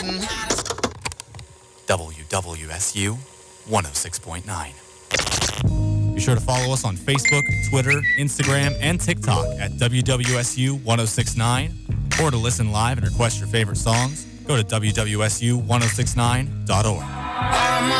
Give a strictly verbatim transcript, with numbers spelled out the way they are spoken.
W W S U one oh six point nine. Be sure to follow us on Facebook, Twitter, Instagram, and TikTok at W W S U ten sixty-nine. Or to listen live and request your favorite songs, go to W W S U ten sixty-nine dot org.